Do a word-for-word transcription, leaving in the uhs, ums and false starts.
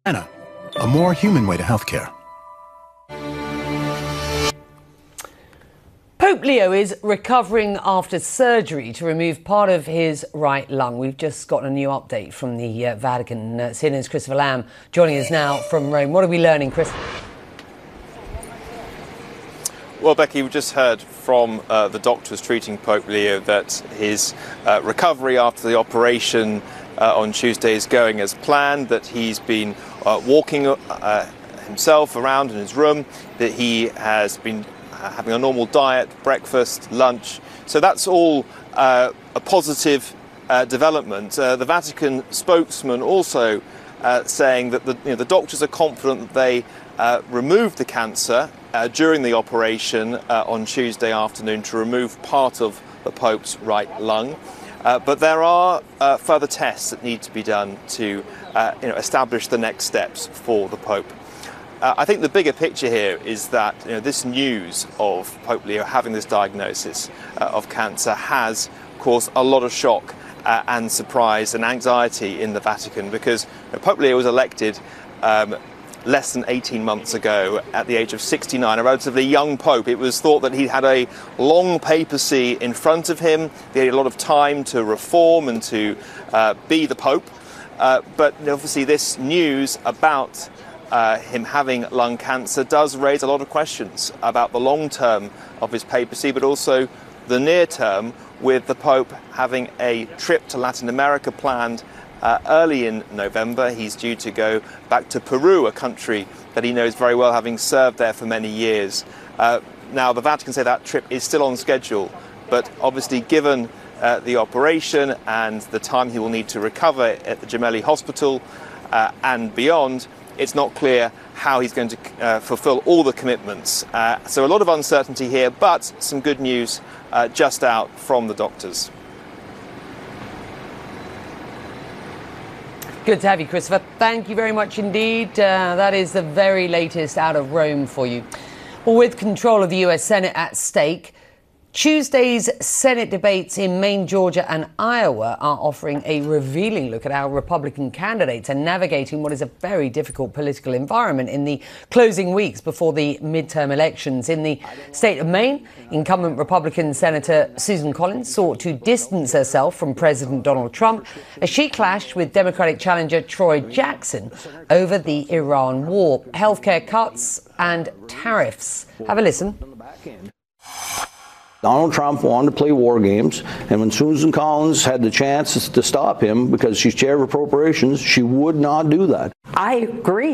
Anna, a more human way to healthcare. Pope Leo is recovering after surgery to remove part of his right lung. We've just got a new update from the uh, Vatican. Uh, C N N's Christopher Lamb joining us now from Rome. What are we learning, Chris? Well, Becky, we just heard from uh, the doctors treating Pope Leo that his uh, recovery after the operation uh, on Tuesday is going as planned, that he's been uh, walking uh, himself around in his room, that he has been uh, having a normal diet, breakfast, lunch. So that's all uh, a positive uh, development. Uh, the Vatican spokesman also uh, saying that the, you know, the doctors are confident that they uh, removed the cancer Uh, during the operation uh, on Tuesday afternoon to remove part of the Pope's right lung. Uh, but there are uh, further tests that need to be done to uh, you know, establish the next steps for the Pope. Uh, I think the bigger picture here is that you know, this news of Pope Leo having this diagnosis uh, of cancer has caused a lot of shock uh, and surprise and anxiety in the Vatican, because you know, Pope Leo was elected um, less than eighteen months ago at the age of sixty-nine, a relatively young pope. It was thought that he had a long papacy in front of him. He had a lot of time to reform and to uh, be the pope. Uh, but obviously this news about uh, him having lung cancer does raise a lot of questions about the long term of his papacy, but also the near term, with the Pope having a trip to Latin America planned Uh, early in November. He's due to go back to Peru, a country that he knows very well, having served there for many years. Uh, now, the Vatican say that trip is still on schedule, but obviously given uh, the operation and the time he will need to recover at the Gemelli Hospital uh, and beyond, it's not clear how he's going to uh, fulfill all the commitments. Uh, so a lot of uncertainty here, but some good news uh, just out from the doctors. Good to have you, Christopher. Thank you very much indeed. Uh, that is the very latest out of Rome for you. Well, with control of the U S Senate at stake, Tuesday's Senate debates in Maine, Georgia and Iowa are offering a revealing look at how Republican candidates are navigating what is a very difficult political environment in the closing weeks before the midterm elections. In the state of Maine, incumbent Republican Senator Susan Collins sought to distance herself from President Donald Trump as she clashed with Democratic challenger Troy Jackson over the Iran war, healthcare cuts and tariffs. Have a listen. Donald Trump wanted to play war games, and when Susan Collins had the chance to stop him because she's chair of appropriations, she would not do that. I agree.